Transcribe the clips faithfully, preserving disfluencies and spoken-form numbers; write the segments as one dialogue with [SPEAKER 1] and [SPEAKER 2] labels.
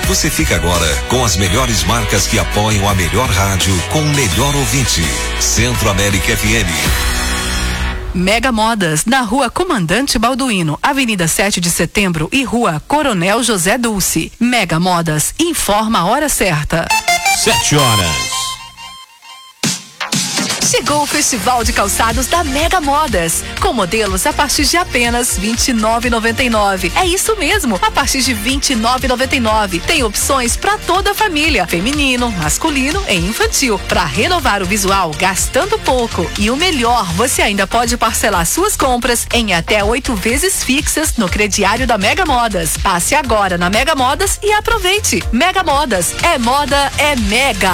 [SPEAKER 1] Você fica agora com as melhores marcas que apoiam a melhor rádio com o melhor ouvinte. Centro América F M.
[SPEAKER 2] Mega Modas, na Rua Comandante Balduino, Avenida sete de Setembro e Rua Coronel José Dulce. Mega Modas, informa a hora certa.
[SPEAKER 3] Sete horas.
[SPEAKER 2] Chegou o Festival de Calçados da Mega Modas, com modelos a partir de apenas vinte e nove reais e noventa e nove centavos. É isso mesmo, a partir de vinte e nove reais e noventa e nove centavos. Tem opções para toda a família, feminino, masculino e infantil, para renovar o visual gastando pouco. E o melhor, você ainda pode parcelar suas compras em até oito vezes fixas no crediário da Mega Modas. Passe agora na Mega Modas e aproveite. Mega Modas, é moda, é mega.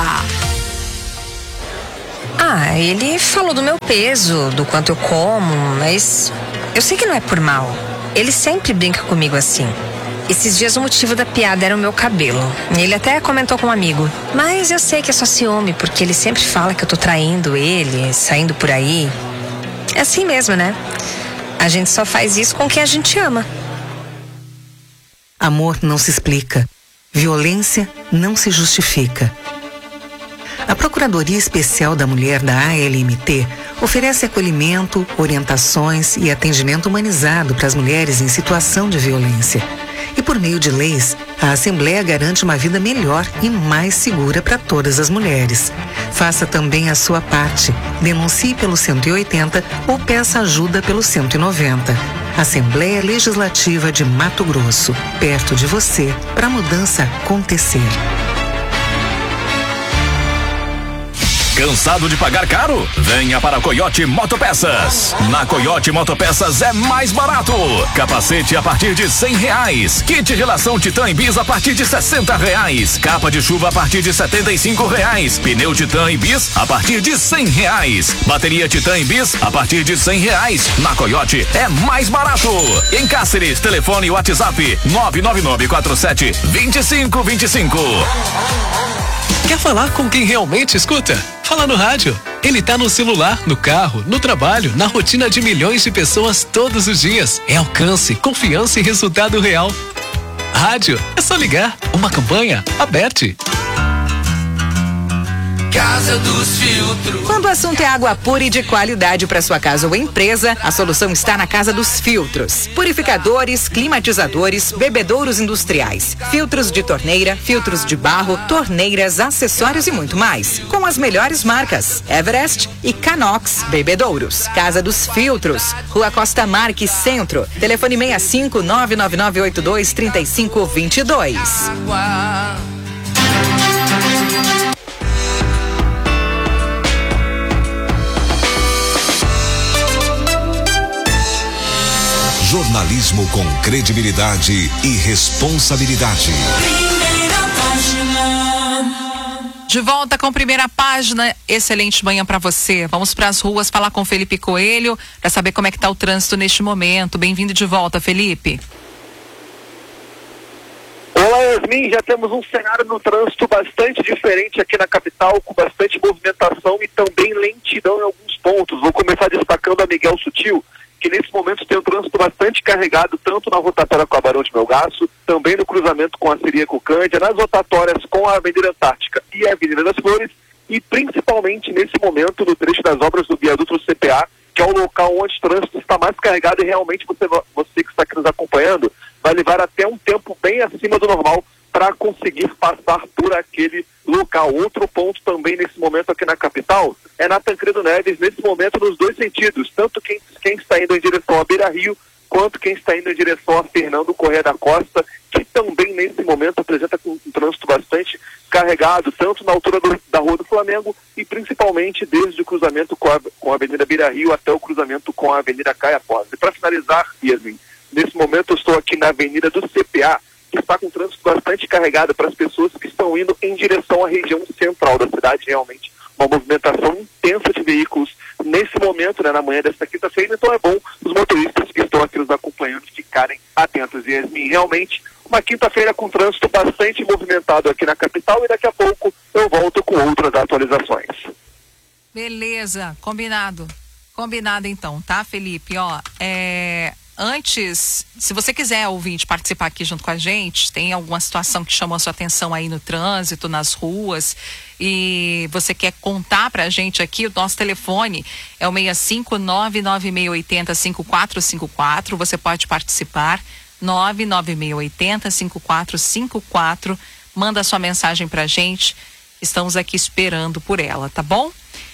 [SPEAKER 4] Ah, ele falou do meu peso, do quanto eu como, mas eu sei que não é por mal. Ele sempre brinca comigo assim. Esses dias o motivo da piada era o meu cabelo. Ele até comentou com um amigo. Mas eu sei que é só ciúme, porque ele sempre fala que eu tô traindo ele, saindo por aí. É assim mesmo, né? A gente só faz isso com quem a gente ama.
[SPEAKER 5] Amor não se explica. Violência não se justifica. A Procuradoria Especial da Mulher da A L M T oferece acolhimento, orientações e atendimento humanizado para as mulheres em situação de violência. E por meio de leis, a Assembleia garante uma vida melhor e mais segura para todas as mulheres. Faça também a sua parte. Denuncie pelo cento e oitenta ou peça ajuda pelo cento e noventa. Assembleia Legislativa de Mato Grosso, perto de você, para a mudança acontecer.
[SPEAKER 3] Cansado de pagar caro? Venha para a Coyote Motopeças. Na Coyote Motopeças é mais barato. Capacete a partir de cem reais. Kit relação Titan e Bis a partir de sessenta reais. Capa de chuva a partir de setenta e cinco reais. Pneu Titan e Bis a partir de cem reais. Bateria Titan e Bis a partir de cem reais. Na Coyote é mais barato. Em Cáceres, telefone WhatsApp nove nove nove quatro sete dois cinco dois cinco.
[SPEAKER 6] Quer falar com quem realmente escuta? Fala no rádio. Ele tá no celular, no carro, no trabalho, na rotina de milhões de pessoas todos os dias. É alcance, confiança e resultado real. Rádio, é só ligar. Uma campanha aberta.
[SPEAKER 7] Casa dos Filtros.
[SPEAKER 8] Quando o assunto é água pura e de qualidade para sua casa ou empresa, a solução está na Casa dos Filtros. Purificadores, climatizadores, bebedouros industriais, filtros de torneira, filtros de barro, torneiras, acessórios e muito mais. Com as melhores marcas, Everest e Canox Bebedouros. Casa dos Filtros, Rua Costa Marques, Centro. Telefone seis cinco nove nove nove oito dois três cinco dois dois.
[SPEAKER 1] Jornalismo com credibilidade e responsabilidade.
[SPEAKER 2] De volta com Primeira Página. Excelente manhã para você. Vamos para as ruas falar com Felipe Coelho para saber como é que tá o trânsito neste momento. Bem-vindo de volta, Felipe.
[SPEAKER 9] Olá, Yasmin. Já temos um cenário no trânsito bastante diferente aqui na capital, com bastante movimentação e também lentidão em alguns pontos. Vou começar destacando a Miguel Sutil, que nesse momento tem um trânsito bastante carregado, tanto na rotatória com a Barão de Melgaço, também no cruzamento com a Ciríaco Cândia, nas rotatórias com a Avenida Antártica e a Avenida das Flores, e principalmente nesse momento no trecho das obras do viaduto C P A, que é o local onde o trânsito está mais carregado e realmente você, você que está aqui nos acompanhando vai levar até um tempo bem acima do normal para conseguir passar por aquele local. Outro ponto também nesse momento aqui na capital é na Tancredo Neves, nesse momento nos dois sentidos, tanto quem, quem está indo em direção a Beira Rio, quanto quem está indo em direção a Fernando Corrêa da Costa, que também nesse momento apresenta um, um trânsito bastante carregado, tanto na altura do, da Rua do Flamengo e principalmente desde o cruzamento com a, com a Avenida Beira Rio até o cruzamento com a Avenida Caia Pós. E para finalizar, Yasmin, nesse momento eu estou aqui na Avenida do C P A, que está com trânsito bastante carregado para as pessoas que estão indo em direção à região central da cidade. Realmente uma movimentação intensa de veículos nesse momento, né, na manhã desta quinta-feira. Então é bom os motoristas que estão aqui nos acompanhando ficarem atentos. E Yasmin, realmente uma quinta-feira com trânsito bastante movimentado aqui na capital, e daqui a pouco eu volto com outras atualizações.
[SPEAKER 2] Beleza, combinado. Combinado então, tá, Felipe? Ó, é... antes, se você quiser, ouvinte, participar aqui junto com a gente, tem alguma situação que chamou a sua atenção aí no trânsito, nas ruas, e você quer contar pra gente aqui, o nosso telefone é o seis cinco nove nove seis oito zero cinco quatro cinco quatro, você pode participar, nove nove seis oito zero cinco quatro cinco quatro, manda sua mensagem pra gente, estamos aqui esperando por ela, tá bom?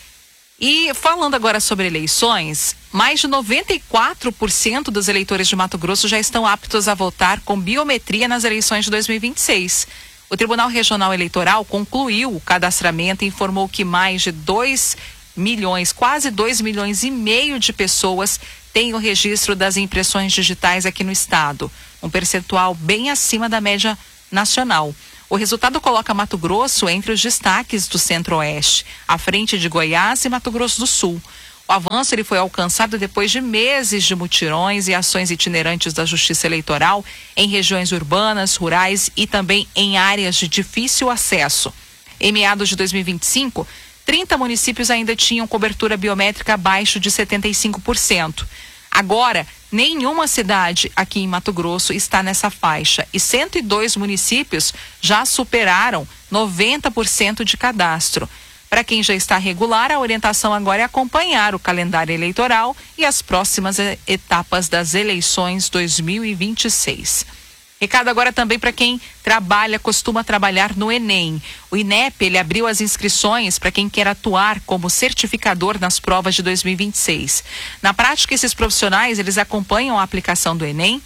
[SPEAKER 2] E falando agora sobre eleições, mais de noventa e quatro por cento dos eleitores de Mato Grosso já estão aptos a votar com biometria nas eleições de dois mil e vinte e seis. O Tribunal Regional Eleitoral concluiu o cadastramento e informou que mais de dois milhões, quase dois milhões e meio de pessoas têm o registro das impressões digitais aqui no estado, um percentual bem acima da média nacional. O resultado coloca Mato Grosso entre os destaques do Centro-Oeste, à frente de Goiás e Mato Grosso do Sul. O avanço ele foi alcançado depois de meses de mutirões e ações itinerantes da Justiça Eleitoral em regiões urbanas, rurais e também em áreas de difícil acesso. Em meados de dois mil e vinte e cinco, trinta municípios ainda tinham cobertura biométrica abaixo de setenta e cinco por cento. Agora, nenhuma cidade aqui em Mato Grosso está nessa faixa e cento e dois municípios já superaram noventa por cento de cadastro. Para quem já está regular, a orientação agora é acompanhar o calendário eleitoral e as próximas etapas das eleições dois mil e vinte e seis. Recado agora também para quem trabalha, costuma trabalhar no Enem. O INEP, ele abriu as inscrições para quem quer atuar como certificador nas provas de dois mil e vinte e seis. Na prática, esses profissionais, eles acompanham a aplicação do Enem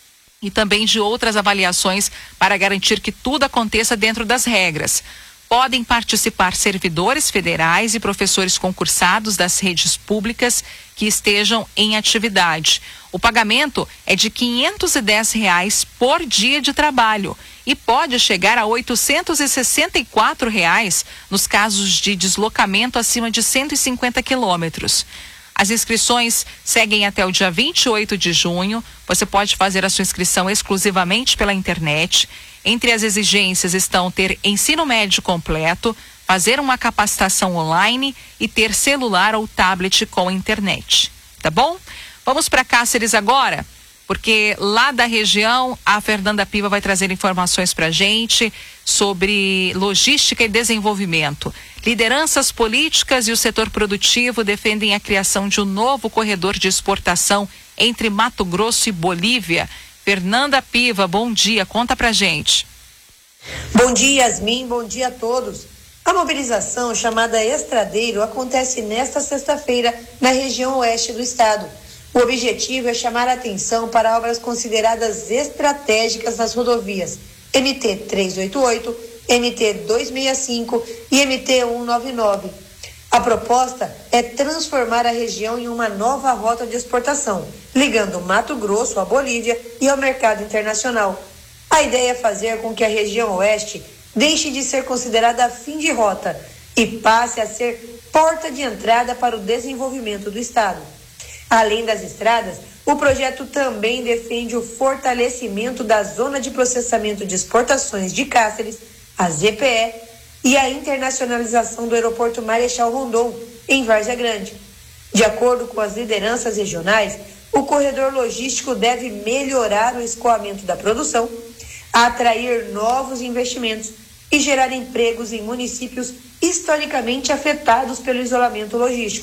[SPEAKER 2] e também de outras avaliações para garantir que tudo aconteça dentro das regras. Podem participar servidores federais e professores concursados das redes públicas que estejam em atividade. O pagamento é de quinhentos e dez reais por dia de trabalho e pode chegar a oitocentos e sessenta e quatro reais nos casos de deslocamento acima de cento e cinquenta quilômetros. As inscrições seguem até o dia vinte e oito de junho. Você pode fazer a sua inscrição exclusivamente pela internet. Entre as exigências estão ter ensino médio completo, fazer uma capacitação online e ter celular ou tablet com internet. Tá bom? Vamos para Cáceres agora, porque lá da região a Fernanda Piva vai trazer informações para a gente sobre logística e desenvolvimento. Lideranças políticas e o setor produtivo defendem a criação de um novo corredor de exportação entre Mato Grosso e Bolívia. Fernanda Piva, bom dia, conta pra gente.
[SPEAKER 10] Bom dia, Yasmin, bom dia a todos. A mobilização chamada Estradeiro acontece nesta sexta-feira na região oeste do estado. O objetivo é chamar a atenção para obras consideradas estratégicas nas rodovias M T trezentos e oitenta e oito, M T duzentos e sessenta e cinco e M T cento e noventa e nove. A proposta é transformar a região em uma nova rota de exportação, ligando Mato Grosso à Bolívia e ao mercado internacional. A ideia é fazer com que a região oeste deixe de ser considerada fim de rota e passe a ser porta de entrada para o desenvolvimento do estado. Além das estradas, o projeto também defende o fortalecimento da Zona de Processamento de Exportações de Cáceres, a Z P E, e a internacionalização do aeroporto Marechal Rondon, em Várzea Grande. De acordo com as lideranças regionais, o corredor logístico deve melhorar o escoamento da produção, atrair novos investimentos e gerar empregos em municípios historicamente afetados pelo isolamento logístico.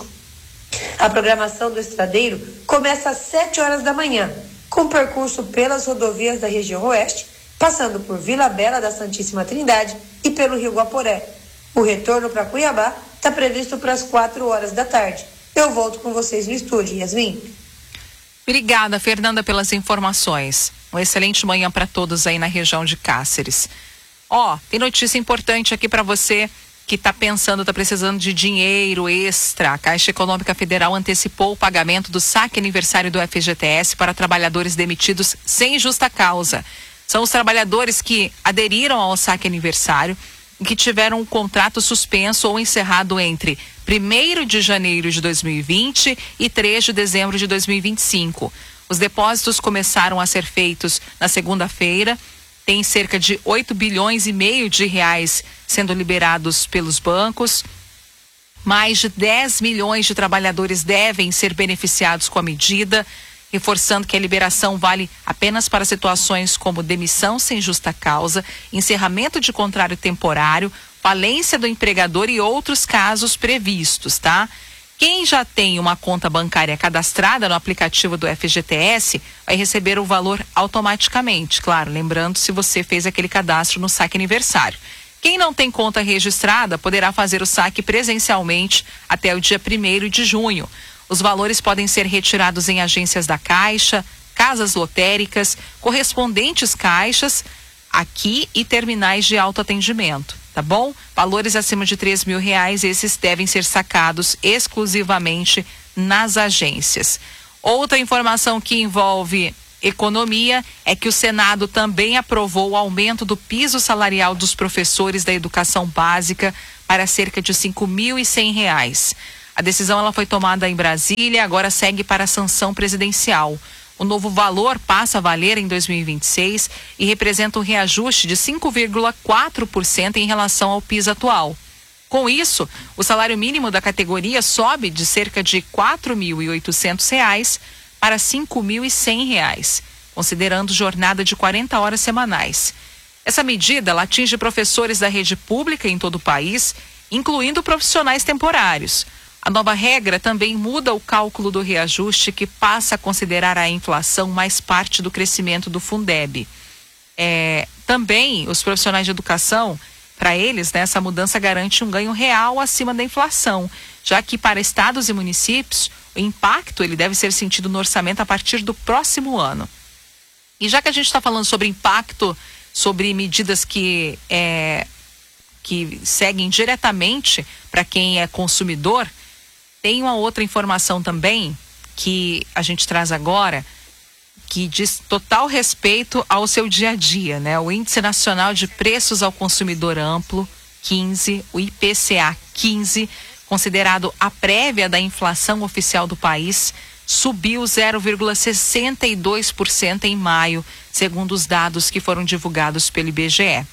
[SPEAKER 10] A programação do Estradeiro começa às sete horas da manhã, com percurso pelas rodovias da região oeste, passando por Vila Bela da Santíssima Trindade e pelo Rio Guaporé. O retorno para Cuiabá está previsto para as quatro horas da tarde. Eu volto com vocês no estúdio, Yasmin.
[SPEAKER 2] Obrigada, Fernanda, pelas informações. Uma excelente manhã para todos aí na região de Cáceres. Ó, oh, tem notícia importante aqui para você que está pensando, está precisando de dinheiro extra. A Caixa Econômica Federal antecipou o pagamento do saque aniversário do F G T S para trabalhadores demitidos sem justa causa. São os trabalhadores que aderiram ao saque aniversário e que tiveram um contrato suspenso ou encerrado entre primeiro de janeiro de dois mil e vinte e três de dezembro de dois mil e vinte e cinco. Os depósitos começaram a ser feitos na segunda-feira. Tem cerca de oito bilhões e meio de reais sendo liberados pelos bancos. Mais de dez milhões de trabalhadores devem ser beneficiados com a medida. reforçando que a liberação vale apenas para situações como demissão sem justa causa, encerramento de contrato temporário, falência do empregador e outros casos previstos, tá? Quem já tem uma conta bancária cadastrada no aplicativo do F G T S vai receber o valor automaticamente, claro, lembrando se você fez aquele cadastro no saque aniversário. Quem não tem conta registrada poderá fazer o saque presencialmente até o dia primeiro de junho. Os valores podem ser retirados em agências da Caixa, casas lotéricas, correspondentes caixas, aqui e terminais de autoatendimento, tá bom? Valores acima de três mil reais, esses devem ser sacados exclusivamente nas agências. Outra informação que envolve economia é que o Senado também aprovou o aumento do piso salarial dos professores da educação básica para cerca de cinco mil e cem reais. A decisão ela foi tomada em Brasília, agora segue para a sanção presidencial. O novo valor passa a valer em dois mil e vinte e seis e representa um reajuste de cinco vírgula quatro por cento em relação ao piso atual. Com isso, o salário mínimo da categoria sobe de cerca de quatro mil e oitocentos reais para cinco mil e cem reais, considerando jornada de quarenta horas semanais. Essa medida ela atinge professores da rede pública em todo o país, incluindo profissionais temporários. A nova regra também muda o cálculo do reajuste, que passa a considerar a inflação mais parte do crescimento do Fundeb. É, também os profissionais de educação, para eles, né, essa mudança garante um ganho real acima da inflação, já que para estados e municípios o impacto ele deve ser sentido no orçamento a partir do próximo ano. E já que a gente está falando sobre impacto, sobre medidas que, é, que seguem diretamente para quem é consumidor, tem uma outra informação também que a gente traz agora, que diz total respeito ao seu dia a dia, né? O Índice Nacional de Preços ao Consumidor Amplo, quinze, o I P C A quinze, considerado a prévia da inflação oficial do país, subiu zero vírgula sessenta e dois por cento em maio, segundo os dados que foram divulgados pelo I B G E.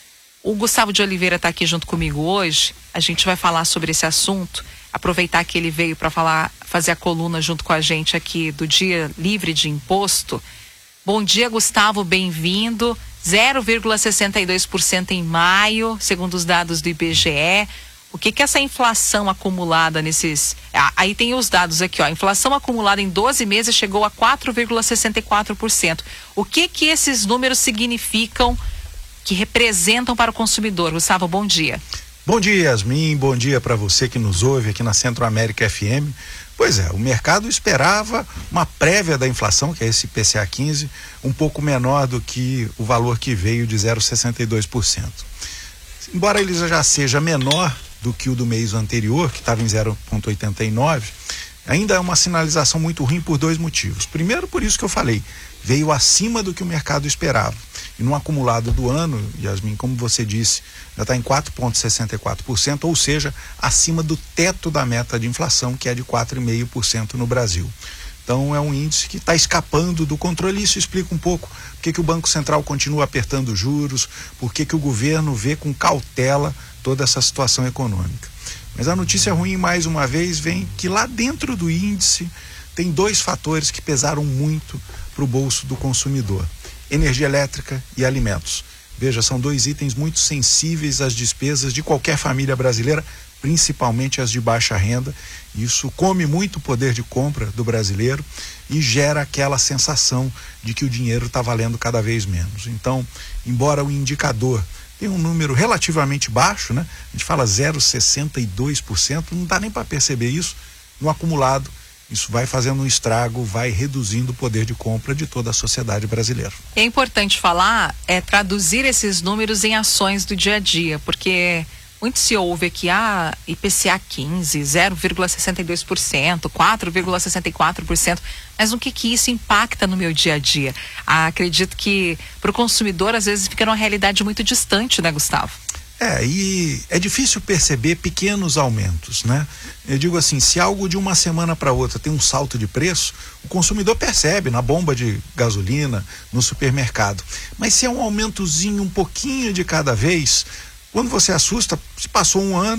[SPEAKER 2] O Gustavo de Oliveira está aqui junto comigo hoje, a gente vai falar sobre esse assunto, aproveitar que ele veio para falar, fazer a coluna junto com a gente aqui do Dia Livre de Imposto. Bom dia, Gustavo, bem-vindo. zero vírgula sessenta e dois por cento em maio, segundo os dados do I B G E. O que que essa inflação acumulada nesses... Ah, aí tem os dados aqui, ó. A inflação acumulada em doze meses chegou a quatro vírgula sessenta e quatro por cento. O que que esses números significam, que representam para o consumidor? Gustavo, bom dia.
[SPEAKER 11] Bom dia, Yasmin, bom dia para você que nos ouve aqui na Centro América F M. Pois é, o mercado esperava uma prévia da inflação, que é esse I P C A quinze, um pouco menor do que o valor que veio de zero vírgula sessenta e dois por cento. Embora ele já seja menor do que o do mês anterior, que estava em zero vírgula oitenta e nove, ainda é uma sinalização muito ruim por dois motivos. Primeiro, por isso que eu falei, veio acima do que o mercado esperava. E no acumulado do ano, Yasmin, como você disse, já está em quatro vírgula sessenta e quatro por cento, ou seja, acima do teto da meta de inflação, que é de quatro vírgula cinco por cento no Brasil. Então é um índice que está escapando do controle. Isso explica um pouco por que que o Banco Central continua apertando juros, por que que o governo vê com cautela toda essa situação econômica. Mas a notícia ruim, mais uma vez, vem que lá dentro do índice tem dois fatores que pesaram muito para o bolso do consumidor: energia elétrica e alimentos. Veja, são dois itens muito sensíveis às despesas de qualquer família brasileira, principalmente as de baixa renda. Isso come muito o poder de compra do brasileiro e gera aquela sensação de que o dinheiro está valendo cada vez menos. Então, embora o indicador tenha um número relativamente baixo, né? A gente fala zero vírgula sessenta e dois por cento, não dá nem para perceber isso. No acumulado, isso vai fazendo um estrago, vai reduzindo o poder de compra de toda a sociedade brasileira.
[SPEAKER 2] É importante falar, é traduzir esses números em ações do dia a dia, porque muito se ouve aqui, ah, I P C A quinze, zero vírgula sessenta e dois por cento, quatro vírgula sessenta e quatro por cento, mas no que que isso impacta no meu dia a dia? Ah, acredito que para o consumidor às vezes fica numa realidade muito distante, né, Gustavo?
[SPEAKER 11] É, e é difícil perceber pequenos aumentos, né? Eu digo assim, se algo de uma semana para outra tem um salto de preço, o consumidor percebe na bomba de gasolina, no supermercado. Mas se é um aumentozinho, um pouquinho de cada vez, quando você assusta, se passou um ano,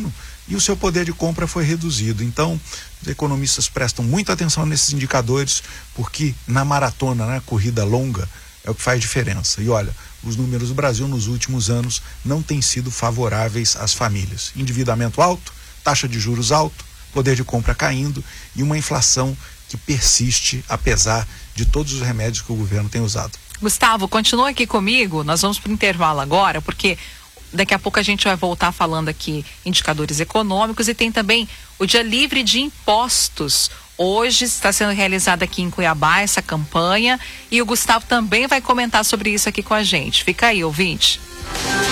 [SPEAKER 11] e o seu poder de compra foi reduzido. Então, os economistas prestam muita atenção nesses indicadores, porque na maratona, na corrida longa, é o que faz diferença. E olha, os números do Brasil nos últimos anos não têm sido favoráveis às famílias. Endividamento alto, taxa de juros alto, poder de compra caindo e uma inflação que persiste apesar de todos os remédios que o governo tem usado.
[SPEAKER 2] Gustavo, continua aqui comigo, nós vamos para o intervalo agora, porque daqui a pouco a gente vai voltar falando aqui indicadores econômicos e tem também o Dia Livre de Impostos. Hoje está sendo realizada aqui em Cuiabá essa campanha e o Gustavo também vai comentar sobre isso aqui com a gente. Fica aí, ouvinte.